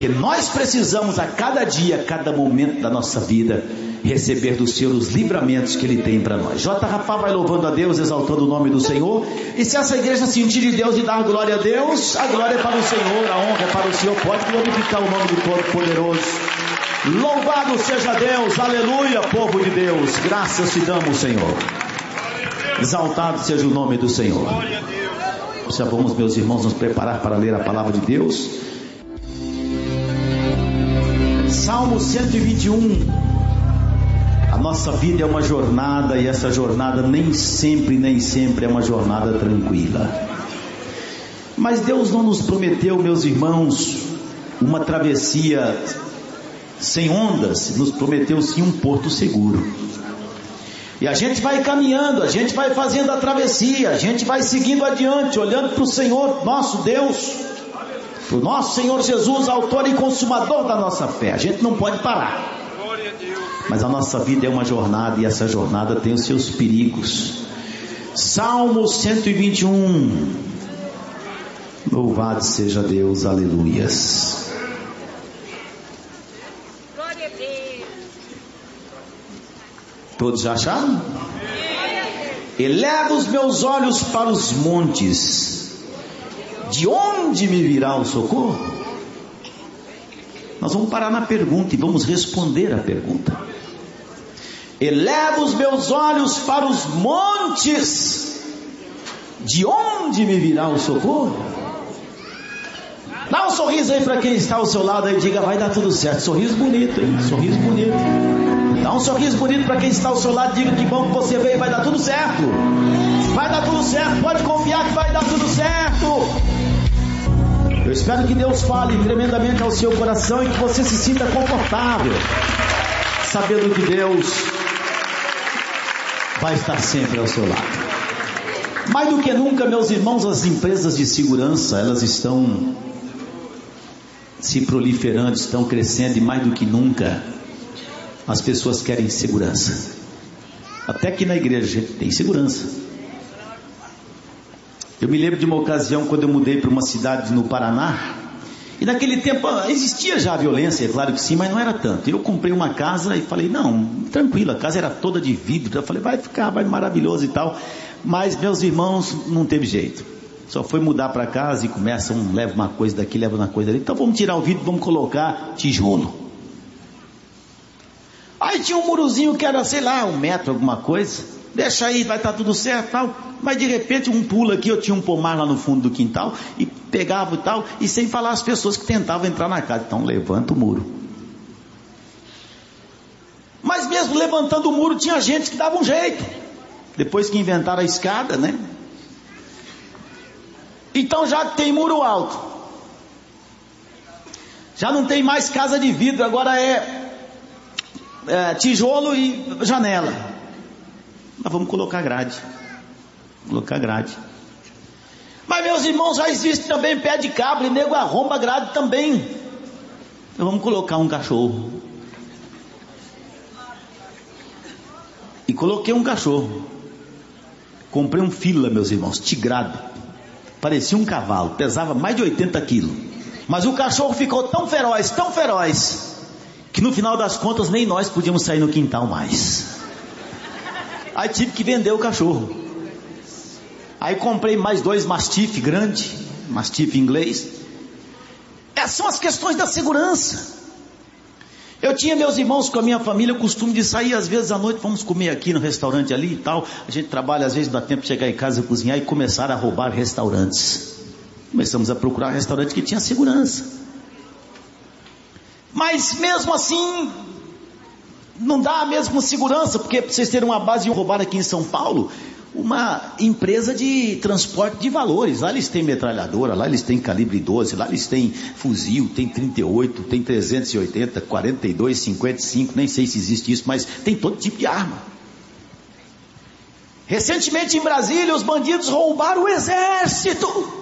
Porque nós precisamos a cada dia, a cada momento da nossa vida, receber do Senhor os livramentos que Ele tem para nós. J. Rafa vai louvando a Deus, exaltando o nome do Senhor. E se essa igreja sentir de Deus e dar glória a Deus, a glória é para o Senhor, a honra é para o Senhor. Pode glorificar o nome do Todo-Poderoso. Louvado seja Deus, aleluia, povo de Deus. Graças te damos, Senhor. Exaltado seja o nome do Senhor. Já vamos, meus irmãos, nos preparar para ler a palavra de Deus. Salmo 121. A nossa vida é uma jornada, e essa jornada nem sempre é uma jornada tranquila. Mas Deus não nos prometeu, meus irmãos, uma travessia sem ondas, nos prometeu sim um porto seguro. E a gente vai caminhando, a gente vai fazendo a travessia, a gente vai seguindo adiante, olhando para o Senhor, nosso Deus, para o nosso Senhor Jesus, autor e consumador da nossa fé. A gente não pode parar. Mas a nossa vida é uma jornada, e essa jornada tem os seus perigos. Salmo 121. Louvado seja Deus, aleluias. Glória a Deus. Todos já acharam? Eleva os meus olhos para os montes, de onde me virá o socorro? Nós vamos parar na pergunta e vamos responder a pergunta. Eleva os meus olhos para os montes, de onde me virá o socorro? Dá um sorriso aí para quem está ao seu lado aí, diga, vai dar tudo certo. Sorriso bonito, hein? Sorriso bonito. Dá um sorriso bonito para quem está ao seu lado, diga que bom que você veio, vai dar tudo certo. Vai dar tudo certo, pode confiar que vai dar tudo certo. Eu espero que Deus fale tremendamente ao seu coração e que você se sinta confortável, sabendo que Deus vai estar sempre ao seu lado. Mais do que nunca, meus irmãos, as empresas de segurança, elas estão se proliferando, estão crescendo, e mais do que nunca, as pessoas querem segurança. Até que na igreja a gente tem segurança. Eu me lembro de uma ocasião quando eu mudei para uma cidade no Paraná, e naquele tempo existia já a violência, é claro que sim, mas não era tanto. Eu comprei uma casa e falei, não, tranquilo, a casa era toda de vidro. Eu falei, vai maravilhoso e tal. Mas meus irmãos, não teve jeito. Só foi mudar para casa e começa, leva uma coisa daqui, leva uma coisa dali. Então vamos tirar o vidro, vamos colocar tijolo. Aí tinha um murozinho que era, sei lá, 1 metro, alguma coisa. Deixa aí, vai estar tudo certo, tal. Mas de repente um pulo aqui, eu tinha um pomar lá no fundo do quintal, e pegava e tal, e sem falar as pessoas que tentavam entrar na casa. Então levanta o muro. Mas mesmo levantando o muro, tinha gente que dava um jeito. Depois que inventaram a escada, né? Então já tem muro alto, já não tem mais casa de vidro, agora é tijolo e janela. Mas vamos colocar grade. Mas meus irmãos, já existe também pé de cabra, e nego arromba grade também. Então vamos colocar um cachorro. E coloquei um cachorro. Comprei um fila, meus irmãos, tigrado. Parecia um cavalo, pesava mais de 80 quilos. Mas o cachorro ficou tão feroz, que no final das contas nem nós podíamos sair no quintal mais. Aí tive que vender o cachorro. Aí comprei mais 2 mastife grande, mastife inglês. Essas são as questões da segurança. Eu tinha, meus irmãos, com a minha família, o costume de sair às vezes à noite, vamos comer aqui no restaurante ali e tal. A gente trabalha, às vezes dá tempo de chegar em casa, cozinhar, e começar a roubar restaurantes. Começamos a procurar restaurante que tinha segurança. Mas mesmo assim, não dá a mesma segurança, porque para vocês terem uma base, iam roubar aqui em São Paulo uma empresa de transporte de valores. Lá eles têm metralhadora, lá eles têm calibre 12, lá eles têm fuzil, tem 38, tem 380, 42, 55, nem sei se existe isso, mas tem todo tipo de arma. Recentemente em Brasília, os bandidos roubaram o exército.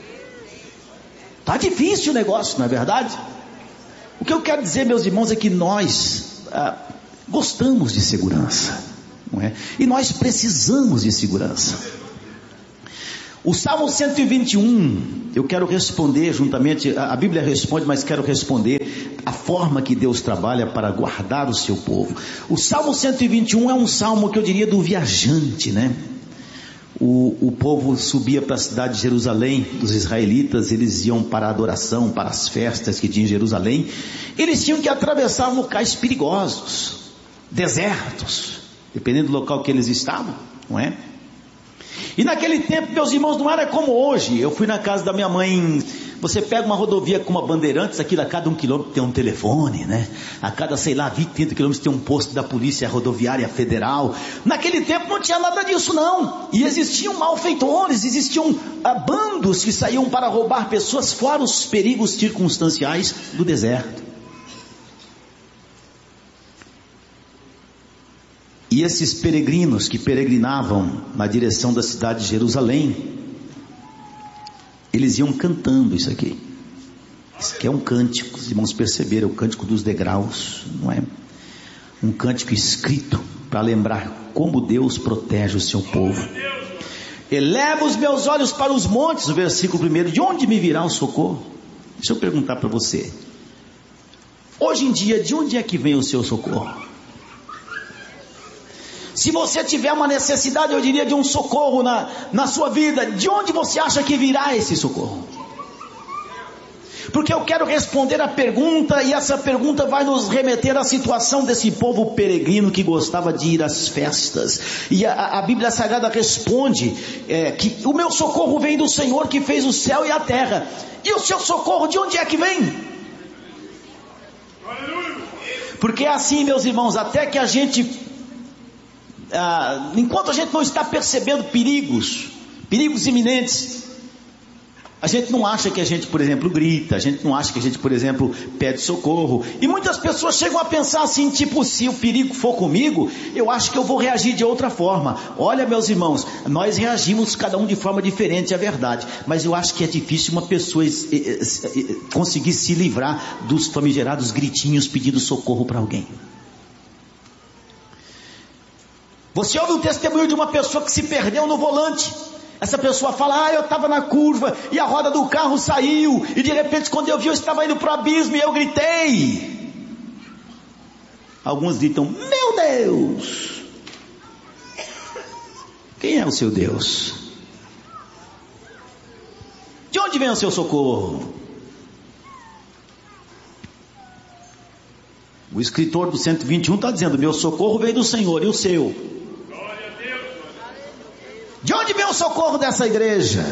Tá difícil o negócio, não é verdade? O que eu quero dizer, meus irmãos, é que nós gostamos de segurança, não é? E nós precisamos de segurança. O Salmo 121, eu quero responder juntamente, a Bíblia responde, mas quero responder a forma que Deus trabalha para guardar o seu povo. O Salmo 121 é um salmo que eu diria do viajante, né? O povo subia para a cidade de Jerusalém, os israelitas, eles iam para a adoração, para as festas que tinha em Jerusalém. Eles tinham que atravessar locais perigosos, desertos, dependendo do local que eles estavam, não é? E naquele tempo, meus irmãos, não era como hoje. Eu fui na casa da minha mãe. Você pega uma rodovia com uma Bandeirantes, aqui a cada 1 quilômetro tem um telefone, né? A cada, 20, 30 quilômetros tem um posto da Polícia Rodoviária Federal. Naquele tempo não tinha nada disso, não. E existiam malfeitores, existiam bandos que saíam para roubar pessoas, fora os perigos circunstanciais do deserto. E esses peregrinos que peregrinavam na direção da cidade de Jerusalém, eles iam cantando isso aqui. Isso aqui é um cântico, os irmãos perceberam, é o cântico dos degraus, não é? Um cântico escrito para lembrar como Deus protege o seu povo. Eleva os meus olhos para os montes, o versículo 1, de onde me virá o socorro? Deixa eu perguntar para você. Hoje em dia, de onde é que vem o seu socorro? Se você tiver uma necessidade, eu diria, de um socorro na sua vida, de onde você acha que virá esse socorro? Porque eu quero responder a pergunta, e essa pergunta vai nos remeter à situação desse povo peregrino que gostava de ir às festas. E a Bíblia Sagrada responde que o meu socorro vem do Senhor que fez o céu e a terra. E o seu socorro de onde é que vem? Porque é assim, meus irmãos, até que a gente... enquanto a gente não está percebendo perigos iminentes, a gente não acha que a gente, por exemplo, grita, a gente não acha que a gente, por exemplo, pede socorro. E muitas pessoas chegam a pensar assim, tipo, se o perigo for comigo, eu acho que eu vou reagir de outra forma. Olha, meus irmãos, nós reagimos cada um de forma diferente, é verdade, mas eu acho que é difícil uma pessoa conseguir se livrar dos famigerados gritinhos pedindo socorro para alguém. Você ouve o testemunho de uma pessoa que se perdeu no volante. Essa pessoa fala, eu estava na curva e a roda do carro saiu, e de repente quando eu vi eu estava indo para o abismo e eu gritei. Alguns gritam, meu Deus. Quem é o seu Deus? De onde vem o seu socorro? O escritor do 121 está dizendo, meu socorro veio do Senhor, e o seu? De onde vem o socorro dessa igreja?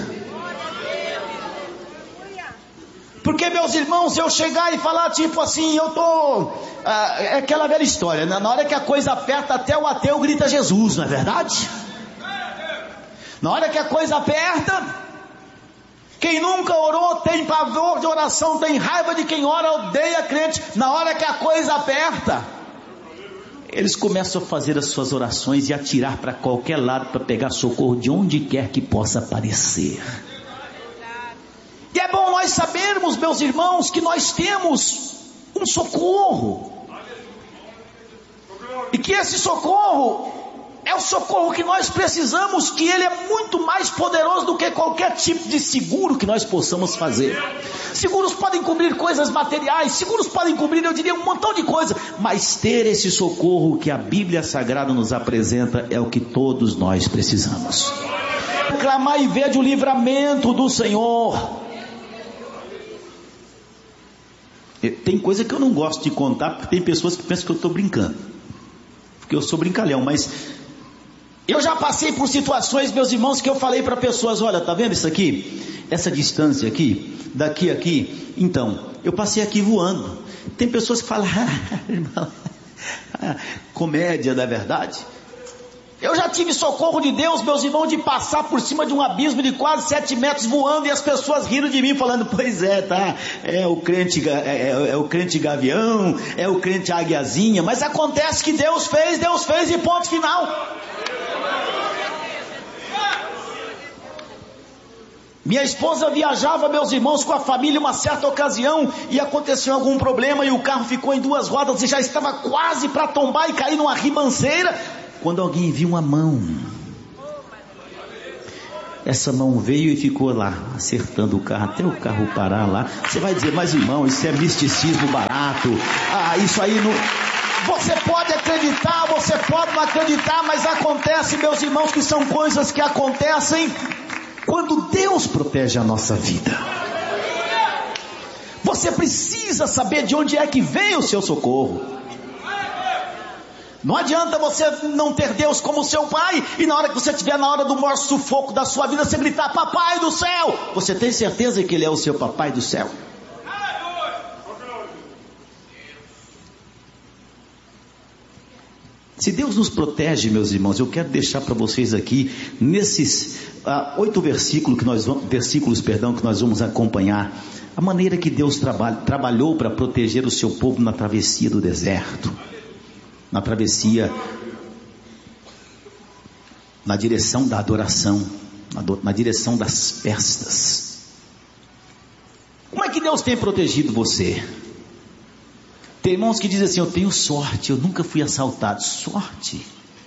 Porque, meus irmãos, se eu chegar e falar tipo assim, eu tô... é aquela velha história, né? Na hora que a coisa aperta, até o ateu grita Jesus, não é verdade? Na hora que a coisa aperta, quem nunca orou tem pavor de oração, tem raiva de quem ora, odeia crente. Na hora que a coisa aperta, eles começam a fazer as suas orações e atirar para qualquer lado para pegar socorro de onde quer que possa aparecer. E é bom nós sabermos, meus irmãos, que nós temos um socorro. E que esse socorro é o socorro que nós precisamos, que ele é muito mais poderoso do que qualquer tipo de seguro que nós possamos fazer. Seguros podem cobrir coisas materiais, seguros podem cobrir, eu diria, um montão de coisas, mas ter esse socorro que a Bíblia Sagrada nos apresenta é o que todos nós precisamos. Clamar e ver o livramento do Senhor. Tem coisa que eu não gosto de contar, porque tem pessoas que pensam que eu estou brincando, porque eu sou brincalhão, mas eu já passei por situações, meus irmãos, que eu falei para pessoas, olha, tá vendo isso aqui? Essa distância aqui, daqui a aqui, então, eu passei aqui voando. Tem pessoas que falam, comédia, não é verdade? Eu já tive socorro de Deus, meus irmãos, de passar por cima de um abismo de quase 7 metros voando, e as pessoas rindo de mim, falando, pois é, tá, é o crente gavião, é o crente águiazinha, mas acontece que Deus fez e ponto final. Minha esposa viajava, meus irmãos, com a família uma certa ocasião, e aconteceu algum problema, e o carro ficou em 2 rodas, e já estava quase para tombar e cair numa ribanceira, quando alguém viu uma mão. essa mão veio e ficou lá, acertando o carro, até o carro parar lá. Você vai dizer, mas irmão, isso é misticismo barato. Isso aí não... Você pode acreditar, você pode não acreditar, mas acontece, meus irmãos, que são coisas que acontecem quando Deus protege a nossa vida. Você precisa saber de onde é que vem o seu socorro. Não adianta você não ter Deus como seu pai e na hora que você estiver na hora do maior sufoco da sua vida, você gritar, papai do céu. Você tem certeza que ele é o seu papai do céu? Se Deus nos protege, meus irmãos, eu quero deixar para vocês aqui, nesses 8 versículos que nós vamos acompanhar, a maneira que Deus trabalhou para proteger o seu povo na travessia do deserto, na travessia, na direção da adoração, na direção das festas. Como é que Deus tem protegido você? Tem irmãos que dizem assim, eu tenho sorte, eu nunca fui assaltado. Sorte?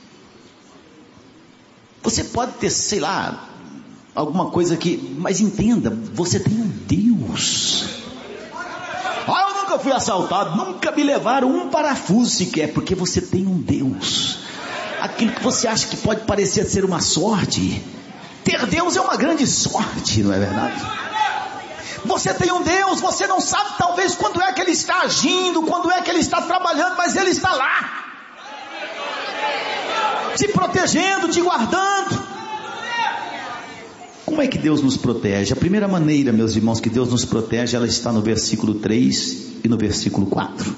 Você pode ter, sei lá, alguma coisa que... Mas entenda, você tem um Deus. Eu nunca fui assaltado, nunca me levaram um parafuso sequer, porque você tem um Deus. Aquilo que você acha que pode parecer ser uma sorte, ter Deus é uma grande sorte, não é verdade? Você tem um Deus, você não sabe talvez quando é que Ele está agindo, quando é que Ele está trabalhando, mas Ele está lá, te protegendo, te guardando. Como é que Deus nos protege? A primeira maneira, meus irmãos, que Deus nos protege, ela está no versículo 3 e no versículo 4.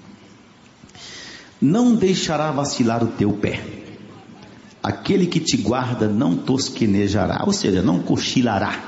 Não deixará vacilar o teu pé. Aquele que te guarda não tosquenejará, ou seja, não cochilará.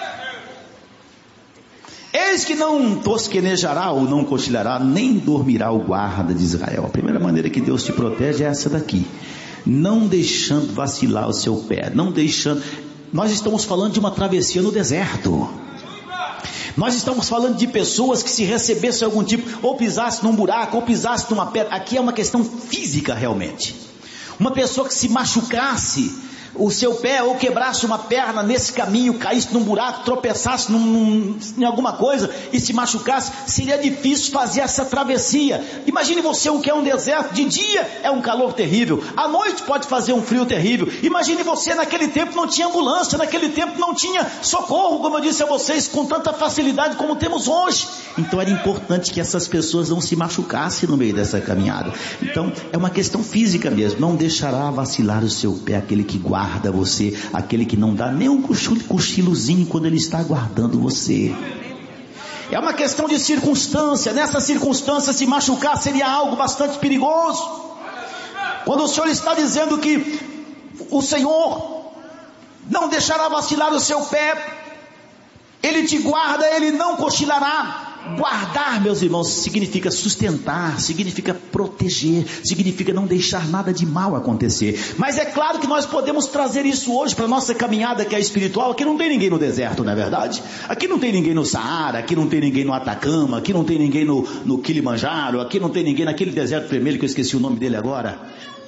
Eis que não tosquenejará ou não cochilará, nem dormirá o guarda de Israel. A primeira maneira que Deus te protege é essa daqui. Não deixando vacilar o seu pé, não deixando... Nós estamos falando de uma travessia no deserto. Nós estamos falando de pessoas que se recebessem algum tipo, ou pisasse num buraco, ou pisasse numa pedra. Aqui é uma questão física realmente. Uma pessoa que se machucasse o seu pé, ou quebrasse uma perna nesse caminho, caísse num buraco, tropeçasse em alguma coisa e se machucasse, seria difícil fazer essa travessia. Imagine você o que é um deserto. De dia é um calor terrível, à noite pode fazer um frio terrível. Imagine você, naquele tempo não tinha ambulância, naquele tempo não tinha socorro, como eu disse a vocês, com tanta facilidade como temos hoje. Então era importante que essas pessoas não se machucassem no meio dessa caminhada. Então é uma questão física mesmo. Não deixará vacilar o seu pé aquele que guarda você, aquele que não dá nem um cochilozinho quando ele está guardando você. É uma questão de circunstância. Nessa circunstância, se machucar seria algo bastante perigoso. Quando o Senhor está dizendo que o Senhor não deixará vacilar o seu pé, Ele te guarda, Ele não cochilará. Guardar, meus irmãos, significa sustentar, significa proteger, significa não deixar nada de mal acontecer. Mas é claro que nós podemos trazer isso hoje para a nossa caminhada que é espiritual. Aqui não tem ninguém no deserto, não é verdade? Aqui não tem ninguém no Saara, aqui não tem ninguém no Atacama, aqui não tem ninguém no Kilimanjaro, aqui não tem ninguém naquele deserto vermelho que eu esqueci o nome dele agora.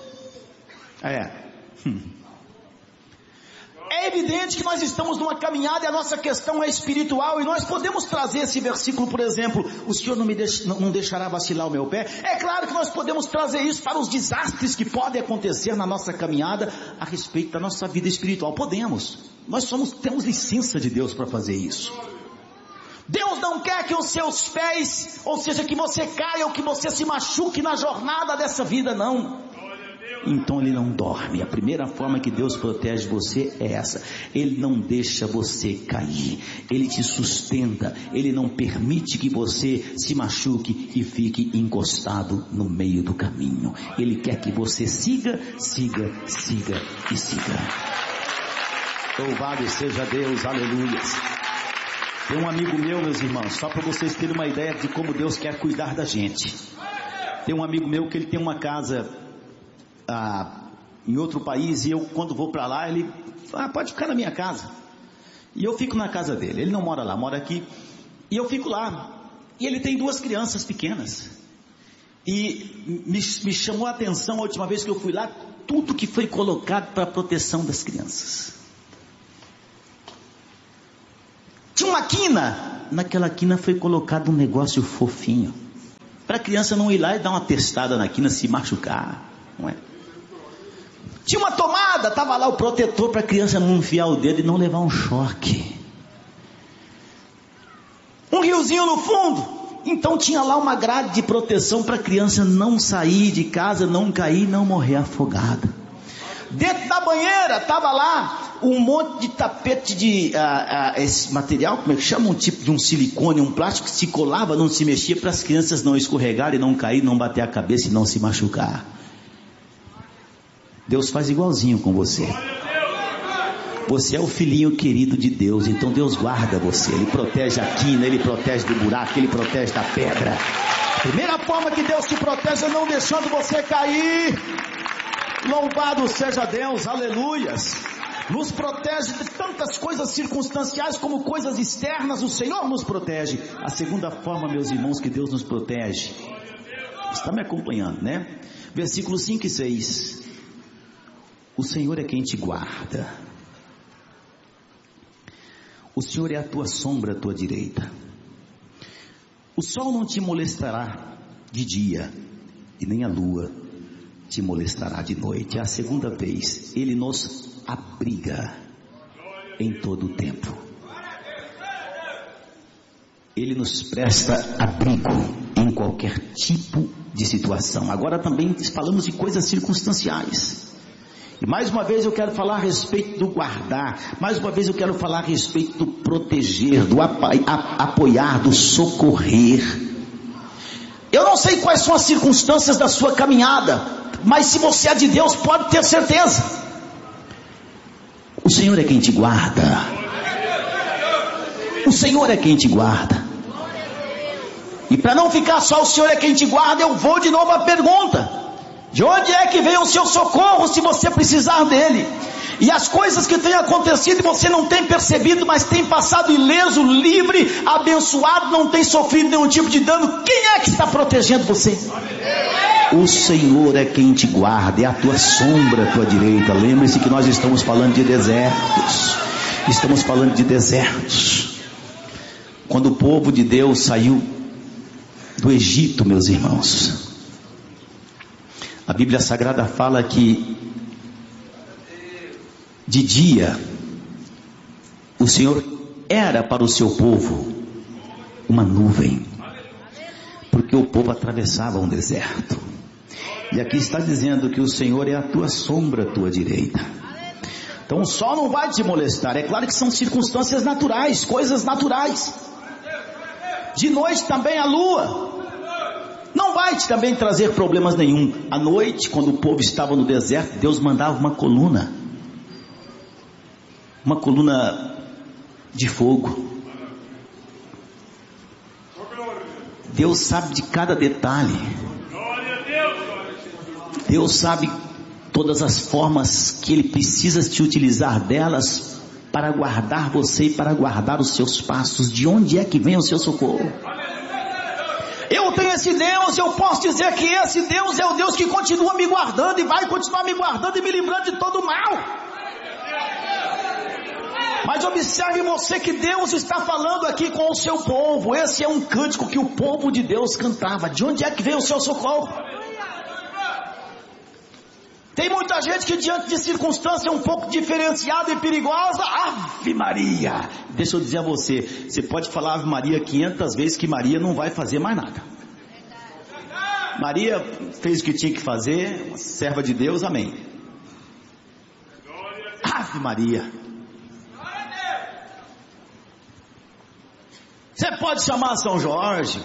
É evidente que nós estamos numa caminhada e a nossa questão é espiritual, e nós podemos trazer esse versículo, por exemplo, o Senhor não deixará vacilar o meu pé. É claro que nós podemos trazer isso para os desastres que podem acontecer na nossa caminhada a respeito da nossa vida espiritual. Podemos, temos licença de Deus para fazer isso. Deus não quer que os seus pés, ou seja, que você caia ou que você se machuque na jornada dessa vida, não. Então Ele não dorme. A primeira forma que Deus protege você é essa. Ele não deixa você cair, Ele te sustenta, Ele não permite que você se machuque e fique encostado no meio do caminho. Ele quer que você siga e siga. Louvado seja Deus, aleluia. Tem um amigo meu, meus irmãos, só para vocês terem uma ideia de como Deus quer cuidar da gente. Tem um amigo meu que ele tem uma casa em outro país, e eu quando vou para lá, ele pode ficar na minha casa, e eu fico na casa dele. Ele não mora lá, mora aqui, e eu fico lá, e ele tem 2 crianças pequenas, e me chamou a atenção a última vez que eu fui lá, tudo que foi colocado para a proteção das crianças. Tinha uma quina, naquela quina foi colocado um negócio fofinho, para a criança não ir lá e dar uma testada na quina, se machucar, não é? Tinha uma tomada, estava lá o protetor para a criança não enfiar o dedo e não levar um choque. Um riozinho no fundo, então tinha lá uma grade de proteção para a criança não sair de casa, não cair, não morrer afogada. Dentro da banheira estava lá um monte de tapete de esse material, como é que chama? Um tipo de um silicone, um plástico que se colava, não se mexia, para as crianças não escorregarem, não cair, não bater a cabeça e não se machucar. Deus faz igualzinho com você. Você é o filhinho querido de Deus, então Deus guarda você. Ele protege a quina, Ele protege do buraco, Ele protege da pedra. A primeira forma que Deus te protege é não deixando você cair. Louvado seja Deus, aleluias. Nos protege de tantas coisas circunstanciais como coisas externas, o Senhor nos protege. A segunda forma, meus irmãos, que Deus nos protege, está me acompanhando, né? Versículos 5 e 6. O Senhor é quem te guarda. O Senhor é a tua sombra, a tua direita. O sol não te molestará de dia, e nem a lua te molestará de noite. É a segunda vez. Ele nos abriga em todo o tempo. Ele nos presta abrigo em qualquer tipo de situação. Agora também falamos de coisas circunstanciais. E mais uma vez eu quero falar a respeito do guardar. Mais uma vez eu quero falar a respeito do proteger, do apoiar, do socorrer. Eu não sei quais são as circunstâncias da sua caminhada, mas se você é de Deus, pode ter certeza. O Senhor é quem te guarda. O Senhor é quem te guarda. E para não ficar só o Senhor é quem te guarda, eu vou de novo à pergunta: de onde é que vem o seu socorro se você precisar dele? E as coisas que têm acontecido e você não tem percebido, mas tem passado ileso, livre, abençoado, não tem sofrido nenhum tipo de dano. Quem é que está protegendo você? O Senhor é quem te guarda, é a tua sombra, a tua direita. Lembre-se que nós estamos falando de desertos. Estamos falando de desertos. Quando o povo de Deus saiu do Egito, meus irmãos, a Bíblia Sagrada fala que de dia o Senhor era para o seu povo uma nuvem, porque o povo atravessava um deserto. E aqui está dizendo que o Senhor é a tua sombra, a tua direita. Então o sol não vai te molestar. É claro que são circunstâncias naturais, coisas naturais. De noite também a lua não vai te também trazer problemas nenhum. À noite, quando o povo estava no deserto, Deus mandava uma coluna de fogo. Deus sabe de cada detalhe. Deus sabe todas as formas que Ele precisa te utilizar delas para guardar você e para guardar os seus passos. De onde é que vem o seu socorro? Eu tenho esse Deus, eu posso dizer que esse Deus é o Deus que continua me guardando e vai continuar me guardando e me livrando de todo mal. Mas observe você que Deus está falando aqui com o seu povo. Esse é um cântico que o povo de Deus cantava. De onde é que vem o seu socorro? Tem muita gente que diante de circunstância um pouco diferenciada e perigosa, Ave Maria. Deixa eu dizer a você, você pode falar Ave Maria 500 vezes que Maria não vai fazer mais nada. Maria fez o que tinha que fazer, uma serva de Deus, amém. Ave Maria. Você pode chamar São Jorge.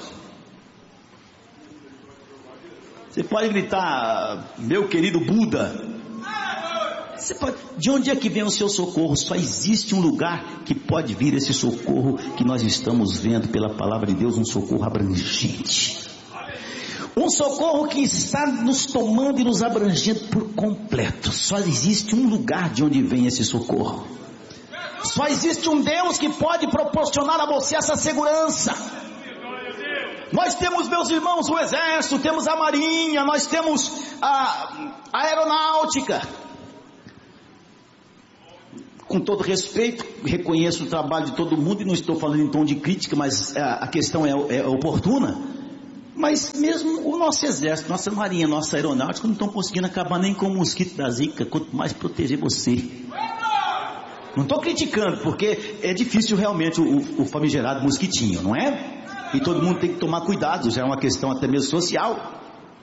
Você pode gritar, meu querido Buda. Você pode... De onde é que vem o seu socorro? Só existe um lugar que pode vir esse socorro que nós estamos vendo pela palavra de Deus, um socorro abrangente. Um socorro que está nos tomando e nos abrangendo por completo. Só existe um lugar de onde vem esse socorro. Só existe um Deus que pode proporcionar a você essa segurança. Nós temos, meus irmãos, o exército, temos a marinha, nós temos a aeronáutica. com todo respeito, reconheço o trabalho de todo mundo e não estou falando em tom de crítica, mas a questão é oportuna. Mas mesmo o nosso exército, nossa marinha, nossa aeronáutica não estão conseguindo acabar nem com o mosquito da zika, quanto mais proteger você. Não estou criticando, porque é difícil realmente o famigerado mosquitinho, não é? E todo mundo tem que tomar cuidado, já é uma questão até mesmo social.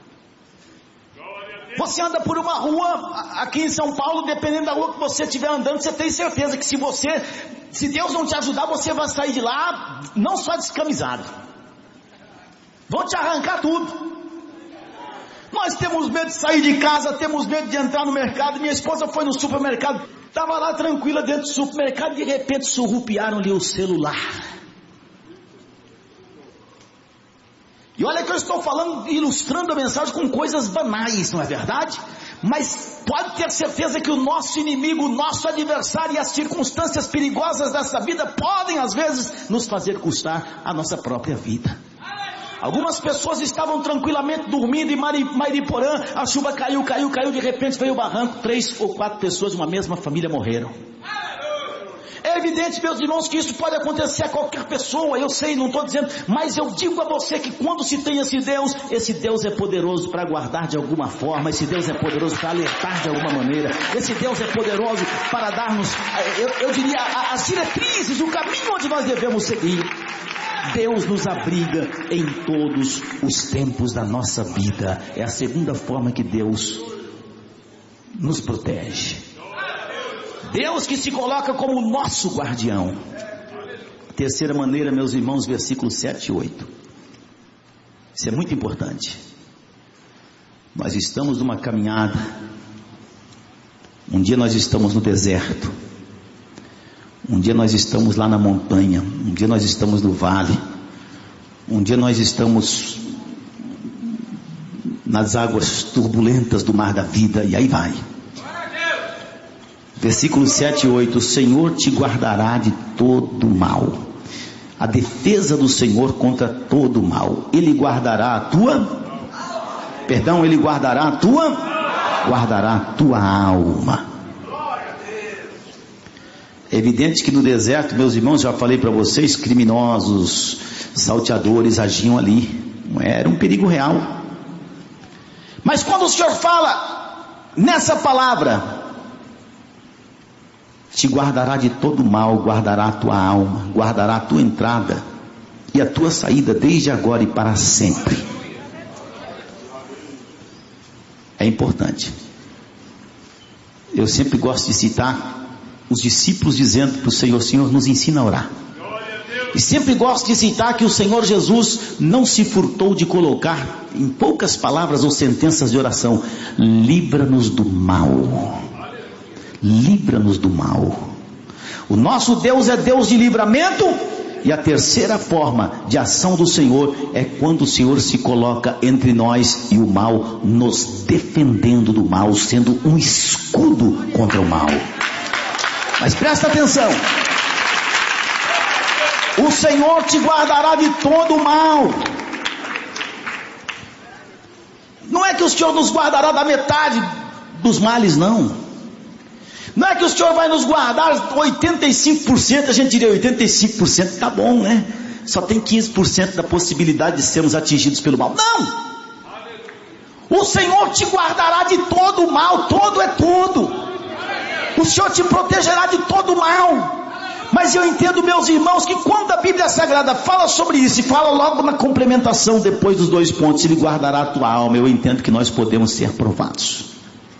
Você anda por uma rua aqui em São Paulo, dependendo da rua que você estiver andando, você tem certeza que se Deus não te ajudar, você vai sair de lá não só descamisado, vão te arrancar tudo. Nós temos medo de sair de casa, temos medo de entrar no mercado. Minha esposa foi no supermercado, estava lá tranquila dentro do supermercado, de repente surrupiaram-lhe o celular. E olha que eu estou falando, ilustrando a mensagem com coisas banais, não é verdade? Mas pode ter certeza que o nosso inimigo, o nosso adversário e as circunstâncias perigosas dessa vida podem às vezes nos fazer custar a nossa própria vida. Algumas pessoas estavam tranquilamente dormindo em Mariporã, a chuva caiu, de repente veio o barranco, 3 ou 4 pessoas de uma mesma família morreram. É evidente, meus irmãos, que isso pode acontecer a qualquer pessoa, eu sei, não estou dizendo, mas eu digo a você que quando se tem esse Deus é poderoso para guardar de alguma forma, esse Deus é poderoso para alertar de alguma maneira, esse Deus é poderoso para dar-nos, eu diria, as diretrizes, o caminho onde nós devemos seguir. Deus nos abriga em todos os tempos da nossa vida, é a segunda forma que Deus nos protege. Deus que se coloca como o nosso guardião. Terceira maneira, meus irmãos, versículos 7 e 8. Isso é muito importante. Nós estamos numa caminhada. Um dia nós estamos no deserto. Um dia nós estamos lá na montanha. Um dia nós estamos no vale. Um dia nós estamos nas águas turbulentas do mar da vida. E aí vai. Versículos 7 e 8, o Senhor te guardará de todo mal. A defesa do Senhor contra todo mal. Ele guardará a tua alma. É evidente que no deserto, meus irmãos, já falei para vocês, criminosos, salteadores agiam ali. Era um perigo real. Mas quando o Senhor fala nessa palavra, te guardará de todo mal, guardará a tua alma, guardará a tua entrada e a tua saída desde agora e para sempre. É importante. Eu sempre gosto de citar os discípulos dizendo para o Senhor, Senhor, nos ensina a orar. E sempre gosto de citar que o Senhor Jesus não se furtou de colocar em poucas palavras ou sentenças de oração, livra-nos do mal. Livra-nos do mal. O nosso Deus é Deus de livramento. E a terceira forma de ação do Senhor é quando o Senhor se coloca entre nós e o mal, nos defendendo do mal, sendo um escudo contra o mal. Mas presta atenção, o Senhor te guardará de todo o mal. Não é que o Senhor nos guardará da metade dos males, não. Não é que o Senhor vai nos guardar 85%, a gente diria 85%, tá bom, né? Só tem 15% da possibilidade de sermos atingidos pelo mal. Não! O Senhor te guardará de todo o mal, todo é tudo. O Senhor te protegerá de todo o mal. Mas eu entendo, meus irmãos, que quando a Bíblia Sagrada fala sobre isso, e fala logo na complementação depois dos 2 pontos, Ele guardará a tua alma, eu entendo que nós podemos ser provados.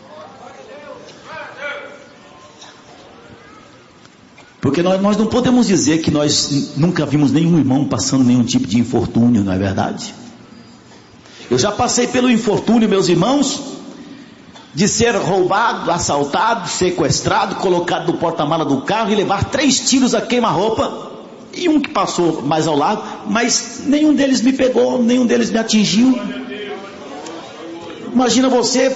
Porque nós não podemos dizer que nós nunca vimos nenhum irmão passando nenhum tipo de infortúnio, não é verdade? Eu já passei pelo infortúnio, meus irmãos, de ser roubado, assaltado, sequestrado, colocado no porta-mala do carro e levar 3 tiros a queima-roupa, e um que passou mais ao lado, mas nenhum deles me pegou, nenhum deles me atingiu. Imagina você.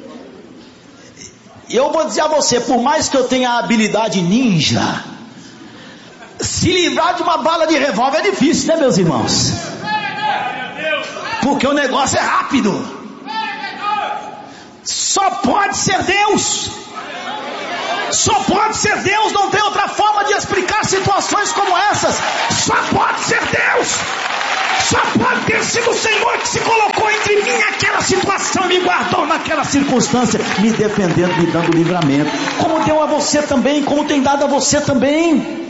Eu vou dizer a você, por mais que eu tenha a habilidade ninja, se livrar de uma bala de revólver é difícil, né, meus irmãos? Porque o negócio é rápido. Só pode ser Deus. Só pode ser Deus, não tem outra forma de explicar situações como essas. Só pode ser Deus. Só pode ter sido o Senhor que se colocou entre mim e aquela situação, me guardou naquela circunstância, me defendendo, me dando livramento, como deu a você também, como tem dado a você também.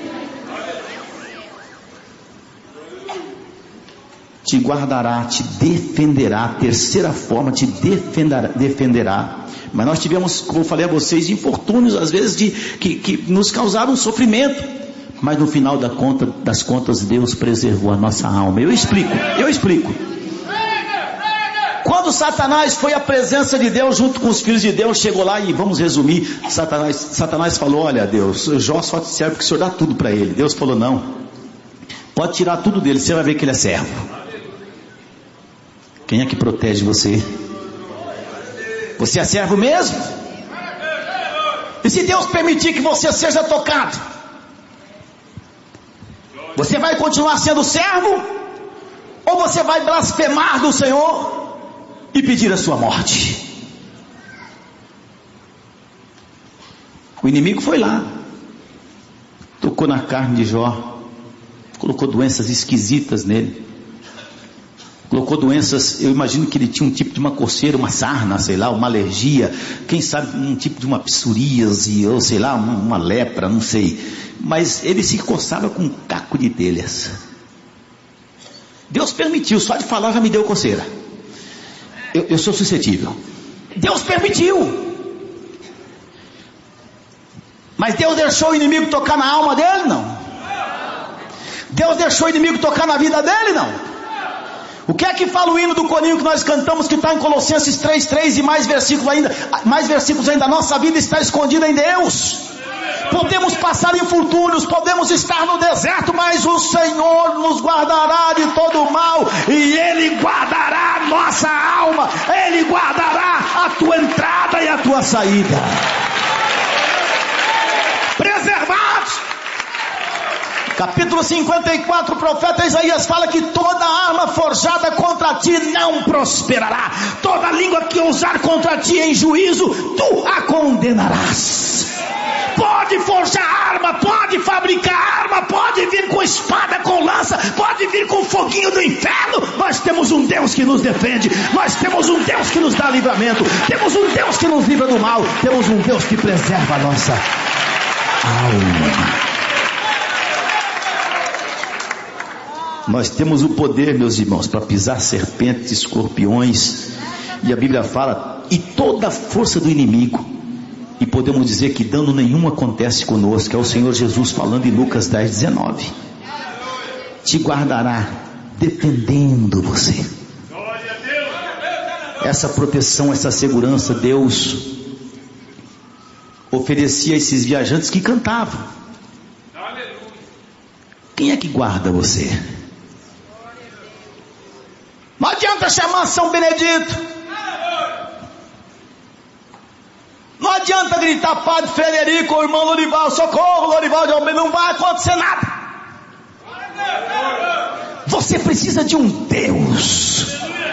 Te guardará, te defenderá. Terceira forma, te defenderá. Mas nós tivemos, como eu falei a vocês, infortúnios às vezes que nos causaram sofrimento, mas no final das contas Deus preservou a nossa alma. Eu explico. Quando Satanás foi à presença de Deus junto com os filhos de Deus, chegou lá e vamos resumir, Satanás falou: olha Deus, Jó só te serve porque o Senhor dá tudo para ele. Deus falou: não, pode tirar tudo dele, você vai ver que ele é servo. Quem é que protege você? Você é servo mesmo? E se Deus permitir que você seja tocado, você vai continuar sendo servo? Ou você vai blasfemar do Senhor e pedir a sua morte? O inimigo foi lá, tocou na carne de Jó, colocou doenças esquisitas nele, colocou doenças. Eu imagino que ele tinha um tipo de uma coceira, uma sarna, sei lá, uma alergia, quem sabe um tipo de uma psoríase, ou sei lá, uma lepra, não sei. Mas ele se coçava com um caco de telhas. Deus permitiu, só de falar já me deu coceira. Eu sou suscetível. Deus permitiu. Mas Deus deixou o inimigo tocar na alma dele? Não. Deus deixou o inimigo tocar na vida dele? Não. O que é que fala o hino do corinho que nós cantamos, que está em Colossenses 3:3 e mais versículos ainda? Nossa vida está escondida em Deus. Podemos passar infortúnios, podemos estar no deserto, mas o Senhor nos guardará de todo o mal, e Ele guardará a nossa alma, Ele guardará a tua entrada e a tua saída. Preservados. Capítulo 54, o profeta Isaías fala que toda arma forjada contra ti não prosperará. Toda língua que ousar contra ti em juízo, tu a condenarás. Pode forjar arma, pode fabricar arma, pode vir com espada, com lança, pode vir com foguinho do inferno. Nós temos um Deus que nos defende, nós temos um Deus que nos dá livramento, temos um Deus que nos livra do mal, temos um Deus que preserva a nossa alma. Nós temos o poder, meus irmãos, para pisar serpentes, escorpiões, e a Bíblia fala, e toda a força do inimigo, e podemos dizer que dano nenhum acontece conosco. É o Senhor Jesus falando em Lucas 10:19. Te guardará, defendendo você. Essa proteção, essa segurança, Deus oferecia a esses viajantes que cantavam. Quem é que guarda você? Não adianta chamar São Benedito, não adianta gritar Padre Frederico ou Irmão Lorival, socorro Lorival de Almeida, não vai acontecer nada. Você precisa de um Deus.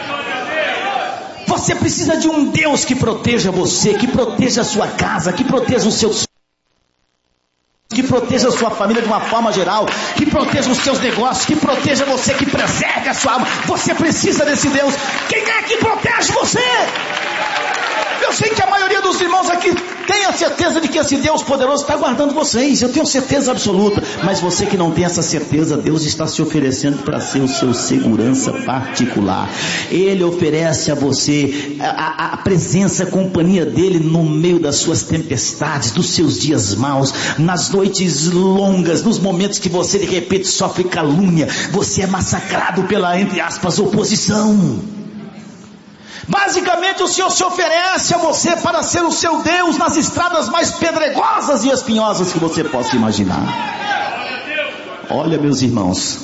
Você precisa de um Deus que proteja você, que proteja a sua casa, que proteja os seus, que proteja a sua família de uma forma geral, que proteja os seus negócios, que proteja você, que preserve a sua alma. Você precisa desse Deus. Quem é que protege você? Eu sei que a maioria dos irmãos aqui tem a certeza de que esse Deus poderoso está guardando vocês. Eu tenho certeza absoluta. Mas você que não tem essa certeza, Deus está se oferecendo para ser o seu segurança particular. Ele oferece a você a presença, a companhia dele no meio das suas tempestades, dos seus dias maus, nas noites longas, nos momentos que você de repente sofre calúnia, você é massacrado pela, entre aspas, oposição. Basicamente o Senhor se oferece a você para ser o seu Deus nas estradas mais pedregosas e espinhosas que você possa imaginar. Olha, meus irmãos,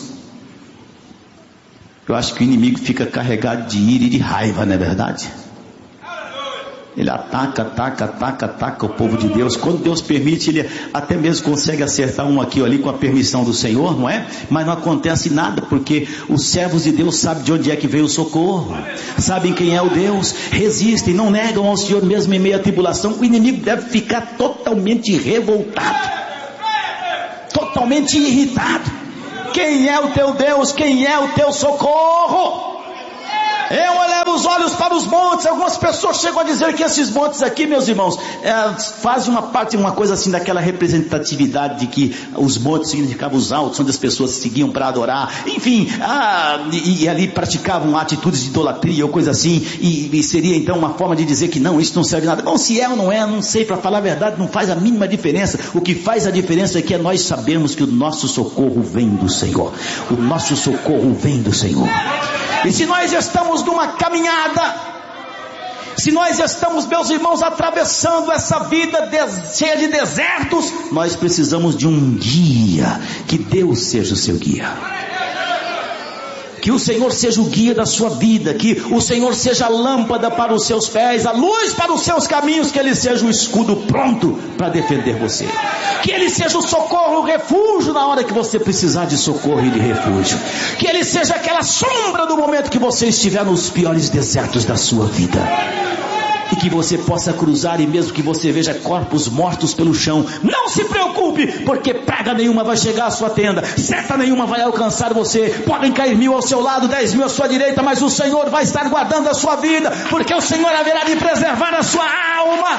eu acho que o inimigo fica carregado de ira e de raiva, não é verdade? Ele ataca o povo de Deus. Quando Deus permite, ele até mesmo consegue acertar um aqui ou ali com a permissão do Senhor, não é? Mas não acontece nada, porque os servos de Deus sabem de onde é que veio o socorro, sabem quem é o Deus, resistem, não negam ao Senhor mesmo em meio à tribulação. O inimigo deve ficar totalmente revoltado, totalmente irritado. Quem é o teu Deus? Quem é o teu socorro? Eu elevo os olhos para os montes. Algumas pessoas chegam a dizer que esses montes aqui, meus irmãos, fazem uma coisa assim daquela representatividade de que os montes significavam os altos, onde as pessoas seguiam para adorar, enfim, e ali praticavam atitudes de idolatria ou coisa assim, e seria então uma forma de dizer que não, isso não serve de nada. Bom, se é ou não é, não sei, para falar a verdade, não faz a mínima diferença. O que faz a diferença é que nós sabemos que o nosso socorro vem do Senhor. O nosso socorro vem do Senhor. E se nós estamos numa caminhada, se nós estamos, meus irmãos, atravessando essa vida cheia de desertos, nós precisamos de um guia. Que Deus seja o seu guia, que o Senhor seja o guia da sua vida, que o Senhor seja a lâmpada para os seus pés, a luz para os seus caminhos, que Ele seja o escudo pronto para defender você, que Ele seja o socorro, o refúgio na hora que você precisar de socorro e de refúgio, que Ele seja aquela sombra do momento que você estiver nos piores desertos da sua vida, e que você possa cruzar, e mesmo que você veja corpos mortos pelo chão, não se preocupe, porque praga nenhuma vai chegar à sua tenda, seta nenhuma vai alcançar você. Podem cair 1000 ao seu lado, 10.000 à sua direita, mas o Senhor vai estar guardando a sua vida, porque o Senhor haverá de preservar a sua alma.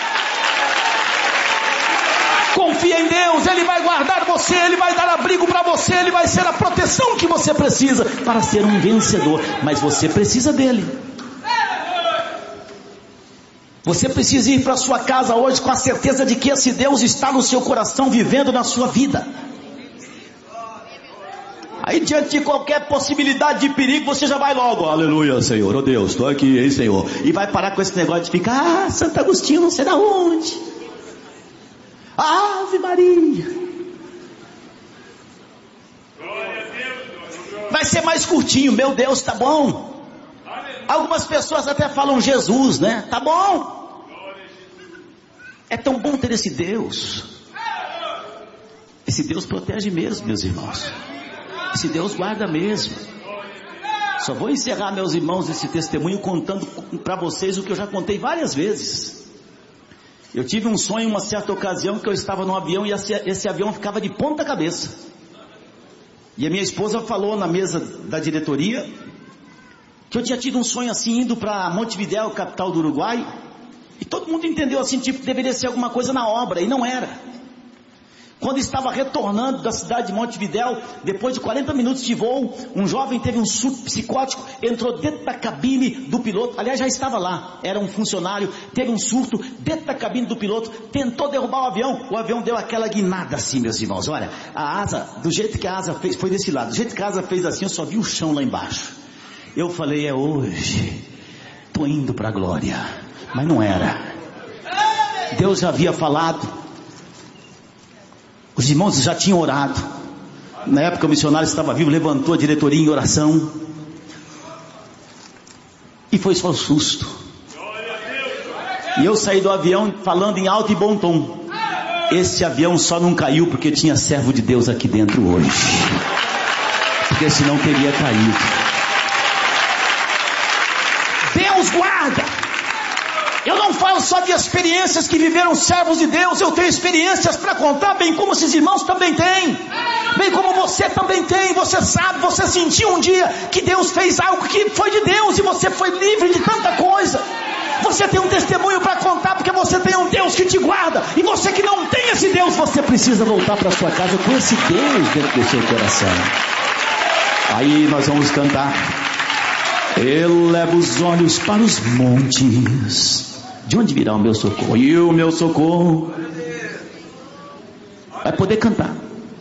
Confia em Deus, Ele vai guardar você, Ele vai dar abrigo para você, Ele vai ser a proteção que você precisa para ser um vencedor, mas você precisa dEle. Você precisa ir para a sua casa hoje com a certeza de que esse Deus está no seu coração, vivendo na sua vida. Aí diante de qualquer possibilidade de perigo, você já vai logo, aleluia Senhor, oh Deus, estou aqui, hein Senhor, e vai parar com esse negócio de ficar, Santo Agostinho, não sei da onde, Ave Maria. Vai ser mais curtinho, meu Deus, tá bom. Algumas pessoas até falam Jesus, né? Tá bom. É tão bom ter esse Deus. Esse Deus protege mesmo, meus irmãos. Esse Deus guarda mesmo. Só vou encerrar, meus irmãos, esse testemunho contando para vocês o que eu já contei várias vezes. Eu tive um sonho uma certa ocasião que eu estava num avião e esse avião ficava de ponta cabeça. E a minha esposa falou na mesa da diretoria que eu tinha tido um sonho assim, indo para Montevidéu, capital do Uruguai, e todo mundo entendeu assim, tipo, que deveria ser alguma coisa na obra, e não era. Quando estava retornando da cidade de Montevidéu, depois de 40 minutos de voo, um jovem teve um surto psicótico, entrou dentro da cabine do piloto, aliás já estava lá, era um funcionário, teve um surto dentro da cabine do piloto, tentou derrubar o avião deu aquela guinada assim, meus irmãos. Olha, a asa, do jeito que a asa fez, foi desse lado, do jeito que a asa fez assim, eu só vi o chão lá embaixo. Eu falei, é hoje, estou indo para a glória, mas não era. Deus já havia falado, os irmãos já tinham orado, na época o missionário estava vivo, levantou a diretoria em oração, e foi só um susto, e eu saí do avião falando em alto e bom tom, esse avião só não caiu porque tinha servo de Deus aqui dentro hoje, porque senão teria caído. Deus guarda. Eu não falo só de experiências que viveram servos de Deus, eu tenho experiências para contar, bem como esses irmãos também têm, bem como você também tem. Você sabe, você sentiu um dia que Deus fez algo que foi de Deus e você foi livre de tanta coisa. Você tem um testemunho para contar porque você tem um Deus que te guarda. E você que não tem esse Deus, você precisa voltar para sua casa com esse Deus dentro do seu coração. Aí nós vamos cantar. Eleva os olhos para os montes, de onde virá o meu socorro? E o meu socorro vai poder cantar.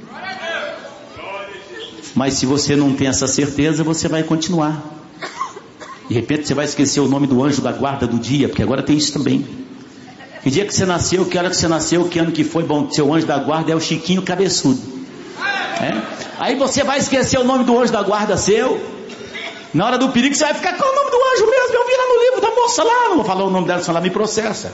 Mas se você não tem essa certeza, você vai continuar. De repente você vai esquecer o nome do anjo da guarda do dia, porque agora tem isso também. Que dia que você nasceu, que hora que você nasceu, que ano que foi, bom, seu anjo da guarda é o Chiquinho Cabeçudo. Aí você vai esquecer o nome do anjo da guarda seu. Na hora do perigo você vai ficar com o nome do anjo mesmo. Eu vi lá no livro da moça lá. Não vou falar o nome dela, senão ela me processa.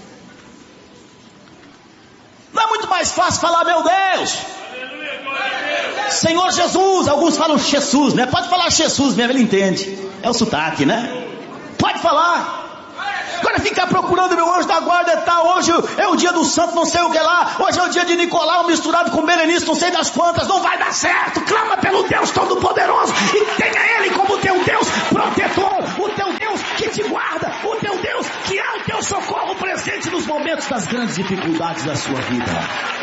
Não é muito mais fácil falar, meu Deus, Senhor Jesus. Alguns falam Jesus, né? Pode falar Jesus mesmo, ele entende. É o sotaque, né? Pode falar. Agora ficar procurando meu anjo da guarda e tal. Hoje é o dia do santo, não sei o que lá. Hoje é o dia de Nicolau misturado com Berenice, não sei das quantas. Não vai dar certo. Clama pelo Deus Todo-Poderoso e tenha Ele como teu Deus protetor, o teu Deus que te guarda, o teu Deus que é o teu socorro presente nos momentos das grandes dificuldades da sua vida.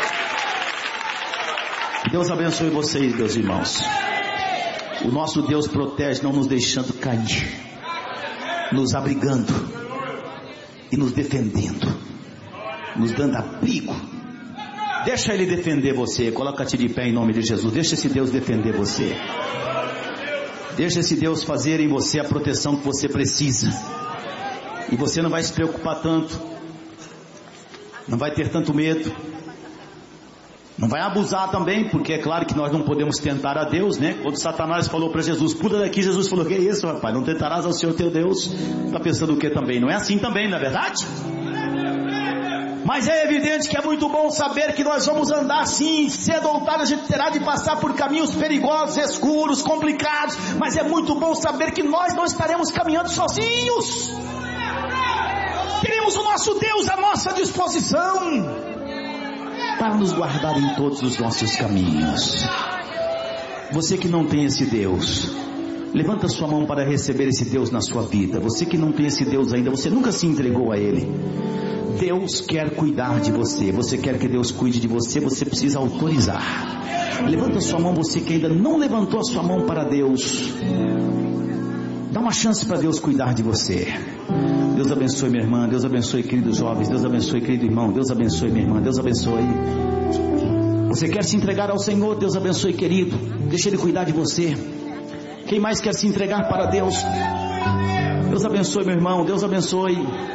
Deus abençoe vocês, meus irmãos. O nosso Deus protege, não nos deixando cair, nos abrigando e nos defendendo, nos dando abrigo. Deixa Ele defender você. Coloca-te de pé em nome de Jesus. Deixa esse Deus defender você. Deixa esse Deus fazer em você a proteção que você precisa. E você não vai se preocupar tanto, não vai ter tanto medo, não vai abusar também, porque é claro que nós não podemos tentar a Deus, né? Quando Satanás falou para Jesus, pula daqui, Jesus falou, que é isso, rapaz? Não tentarás ao Senhor teu Deus. Está pensando o que também? Não é assim também, não é verdade? Mas é evidente que é muito bom saber que nós vamos andar sim. Cedo ou tarde a gente terá de passar por caminhos perigosos, escuros, complicados. Mas é muito bom saber que nós não estaremos caminhando sozinhos. Teremos o nosso Deus à nossa disposição para nos guardar em todos os nossos caminhos. Você que não tem esse Deus, levanta sua mão para receber esse Deus na sua vida. Você que não tem esse Deus ainda, você nunca se entregou a Ele. Deus quer cuidar de você. Você quer que Deus cuide de você, você precisa autorizar. Levanta sua mão, você que ainda não levantou a sua mão para Deus. Dá uma chance para Deus cuidar de você. Deus abençoe minha irmã, Deus abençoe queridos jovens, Deus abençoe querido irmão, Deus abençoe minha irmã, Deus abençoe. Você quer se entregar ao Senhor? Deus abençoe querido, deixa Ele cuidar de você. Quem mais quer se entregar para Deus? Deus abençoe meu irmão, Deus abençoe.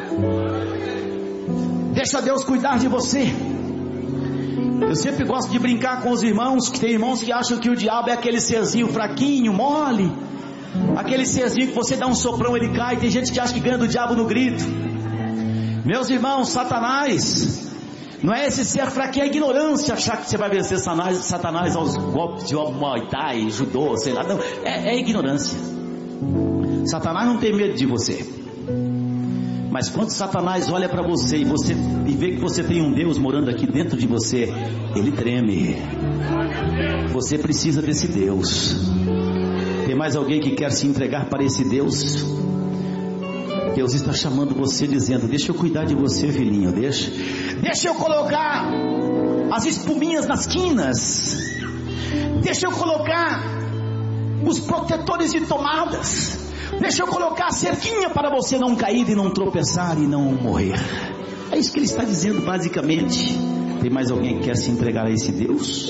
Deixa Deus cuidar de você. Eu sempre gosto de brincar com os irmãos, que tem irmãos que acham que o diabo é aquele serzinho fraquinho, mole, aquele serzinho que você dá um soprão ele cai. Tem gente que acha que ganha do diabo no grito. Meus irmãos, Satanás não é esse ser fraquinho, é a ignorância achar que você vai vencer Satanás aos golpes de Muay Thai, judô, sei lá. Não, é ignorância. Satanás não tem medo de você. Mas quando Satanás olha para você e vê que você tem um Deus morando aqui dentro de você, ele treme. Você precisa desse Deus. Tem mais alguém que quer se entregar para esse Deus? Deus está chamando você, dizendo, deixa eu cuidar de você, filhinho, deixa eu colocar as espuminhas nas quinas, deixa eu colocar os protetores de tomadas, deixa eu colocar a cerquinha para você não cair e não tropeçar e não morrer. É isso que ele está dizendo basicamente. Tem mais alguém que quer se entregar a esse Deus?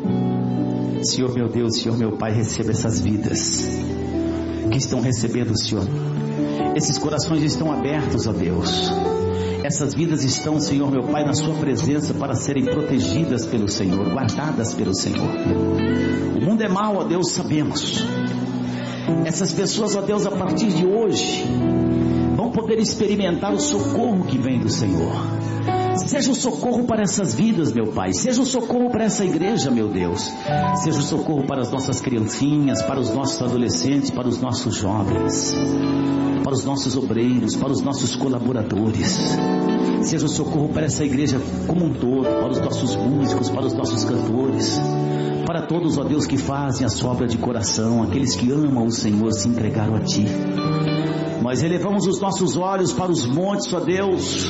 Senhor meu Deus, Senhor meu Pai, receba essas vidas que estão recebendo o Senhor. Esses corações estão abertos a Deus. Essas vidas estão, Senhor meu Pai, na sua presença para serem protegidas pelo Senhor, guardadas pelo Senhor. O mundo é mau, ó Deus, sabemos. Essas pessoas, ó Deus, a partir de hoje vão poder experimentar o socorro que vem do Senhor. Seja o socorro para essas vidas, meu Pai. Seja o socorro para essa igreja, meu Deus. Seja o socorro para as nossas criancinhas, para os nossos adolescentes, para os nossos jovens, para os nossos obreiros, para os nossos colaboradores. Seja o socorro para essa igreja como um todo, para os nossos músicos, para os nossos cantores, para todos, ó Deus, que fazem a sua obra de coração, aqueles que amam o Senhor, se entregaram a Ti. Nós elevamos os nossos olhos para os montes, ó Deus,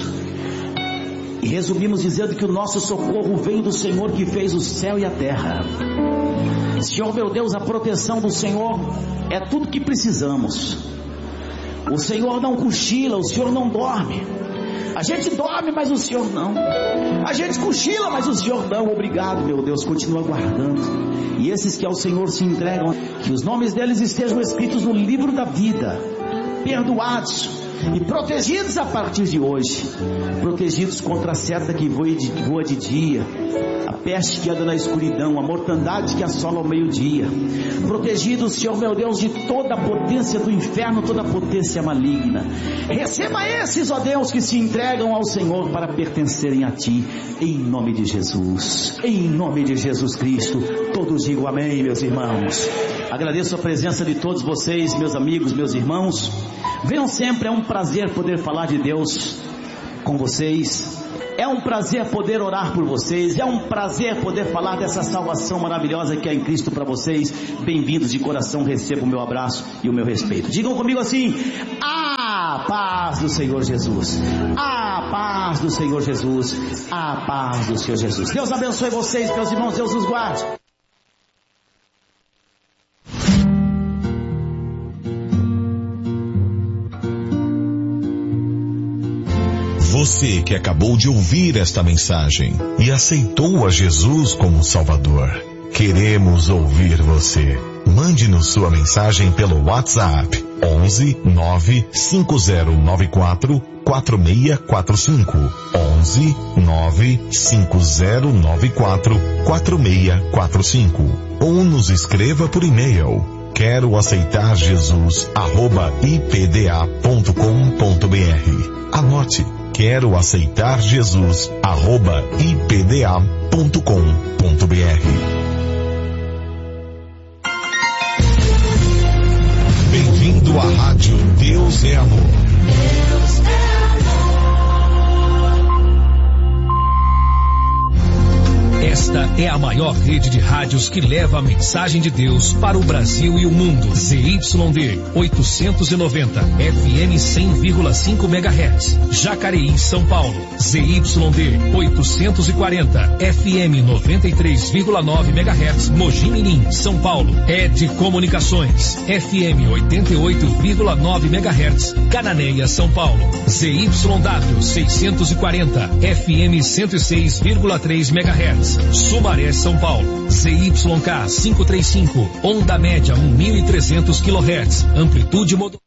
e resumimos dizendo que o nosso socorro vem do Senhor que fez o céu e a terra. Senhor meu Deus, a proteção do Senhor é tudo que precisamos. O Senhor não cochila, o Senhor não dorme. A gente dorme, mas o Senhor não. A gente cochila, mas o Senhor não. Obrigado, meu Deus, continua guardando. E esses que ao Senhor se entregam, que os nomes deles estejam escritos no livro da vida, perdoados, e protegidos a partir de hoje, protegidos contra a seta que voa de dia, a peste que anda na escuridão, a mortandade que assola ao meio-dia, protegidos, Senhor meu Deus, de toda a potência do inferno, toda a potência maligna. Receba esses, ó Deus, que se entregam ao Senhor para pertencerem a Ti, em nome de Jesus, em nome de Jesus Cristo. Todos digam amém, meus irmãos. Agradeço a presença de todos vocês, meus amigos, meus irmãos. Venham sempre, é um prazer poder falar de Deus com vocês. É um prazer poder orar por vocês. É um prazer poder falar dessa salvação maravilhosa que é em Cristo para vocês. Bem-vindos de coração, recebam o meu abraço e o meu respeito. Digam comigo assim: a paz do Senhor Jesus, a paz do Senhor Jesus, a paz do Senhor Jesus. Deus abençoe vocês, meus irmãos, Deus os guarde. Você que acabou de ouvir esta mensagem e aceitou a Jesus como Salvador, queremos ouvir você. Mande-nos sua mensagem pelo WhatsApp 11 95094 4645 11 95094 4645 ou nos escreva por e-mail quero aceitar Jesus @ipda.com.br. Anote, quero aceitar Jesus @ipda.com.br. Bem-vindo à Rádio Deus é Amor. Deus é amor. Esta é a maior rede de rádios que leva a mensagem de Deus para o Brasil e o mundo. ZYD 890, FM 100,5 MHz. Jacareí, São Paulo. ZYD 840, FM 93,9 MHz. Mogi Mirim, São Paulo. ED Comunicações, FM 88,9 MHz. Cananéia, São Paulo. ZYW 640, FM 106,3 MHz. Sumaré, São Paulo. ZYK 535, onda média 1.300 kHz, amplitude modulada.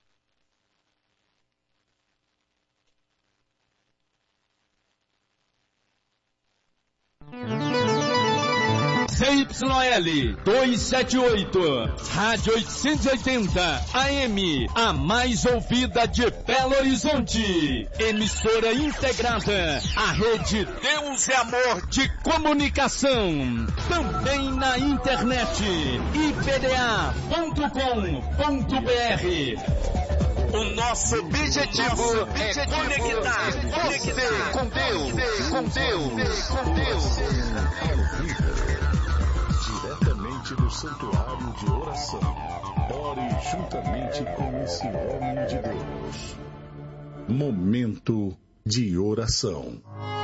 ZYL 278, Rádio 880 AM, a mais ouvida de Belo Horizonte. Emissora integrada à rede Deus é Amor de comunicação. Também na internet, ipda.com.br. O nosso objetivo é conectar você com Deus. Diretamente do santuário de oração. Ore juntamente com esse homem de Deus. Momento de oração.